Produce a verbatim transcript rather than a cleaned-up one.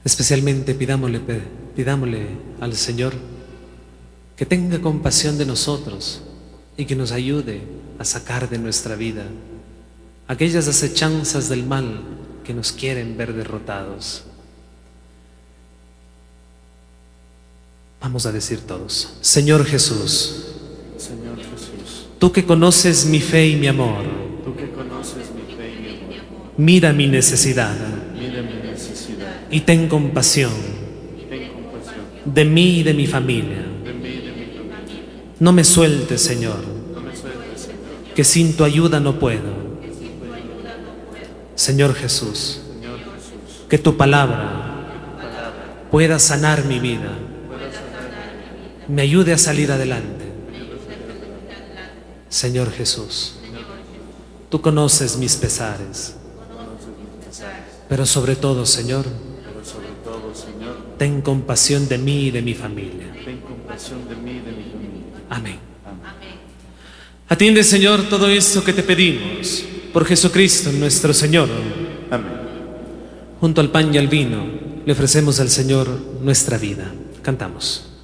Especialmente pidámosle, pidámosle al Señor que tenga compasión de nosotros y que nos ayude a sacar de nuestra vida aquellas acechanzas del mal que nos quieren ver derrotados. Vamos a decir todos: Señor Jesús, Señor Jesús, tú que conoces mi fe y mi amor, tú que conoces mi fe y mi amor, mira mi necesidad mira mi necesidad y ten compasión y ten compasión de mí y de mi familia. de mí y de mi familia. No me sueltes, Señor, No me sueltes, Señor, que sin tu ayuda no puedo. Señor Jesús, Señor Jesús, que tu palabra pueda sanar mi vida, me ayude a salir adelante. Señor Jesús, tú conoces mis pesares, pero sobre todo, Señor, pero sobre todo, Señor, ten compasión de mí y de mi familia. ten compasión de mí y de mi familia. Amén. Amén. Atiende, Señor, todo esto que te pedimos, por Jesucristo nuestro Señor. Amén. Junto al pan y al vino, le ofrecemos al Señor nuestra vida. Cantamos.